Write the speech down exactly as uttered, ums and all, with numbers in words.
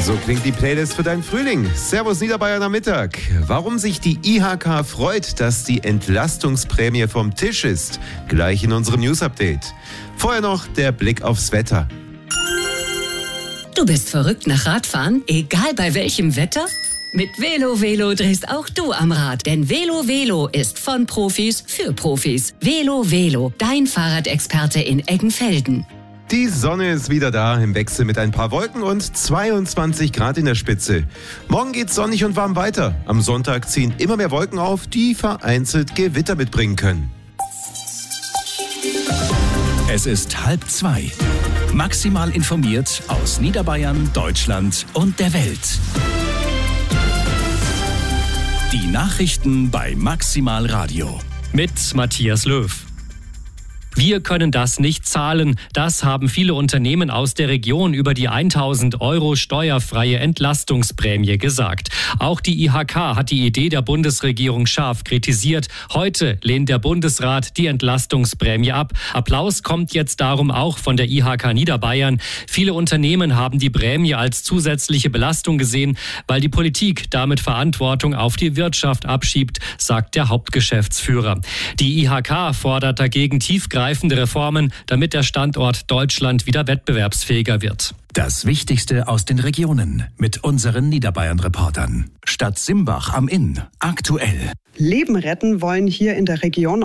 So klingt die Playlist für deinen Frühling. Servus Niederbayern am Mittag. Warum sich die I H K freut, dass die Entlastungsprämie vom Tisch ist, gleich in unserem News-Update. Vorher noch der Blick aufs Wetter. Du bist verrückt nach Radfahren, egal bei welchem Wetter? Mit Velo Velo drehst auch du am Rad, denn Velo Velo ist von Profis für Profis. Velo Velo, dein Fahrradexperte in Eggenfelden. Die Sonne ist wieder da, im Wechsel mit ein paar Wolken und zweiundzwanzig Grad in der Spitze. Morgen geht's sonnig und warm weiter. Am Sonntag ziehen immer mehr Wolken auf, die vereinzelt Gewitter mitbringen können. Es ist halb zwei. Maximal informiert aus Niederbayern, Deutschland und der Welt. Die Nachrichten bei Maximal Radio. Mit Matthias Löw. Wir können das nicht zahlen. Das haben viele Unternehmen aus der Region über die tausend Euro steuerfreie Entlastungsprämie gesagt. Auch die I H K hat die Idee der Bundesregierung scharf kritisiert. Heute lehnt der Bundesrat die Entlastungsprämie ab. Applaus kommt jetzt darum auch von der I H K Niederbayern. Viele Unternehmen haben die Prämie als zusätzliche Belastung gesehen, weil die Politik damit Verantwortung auf die Wirtschaft abschiebt, sagt der Hauptgeschäftsführer. Die I H K fordert dagegen tiefgreifende Reformen, damit der Standort Deutschland wieder wettbewerbsfähiger wird. Das Wichtigste aus den Regionen mit unseren Niederbayern-Reportern. Stadt Simbach am Inn. Aktuell. Leben retten wollen hier in der Region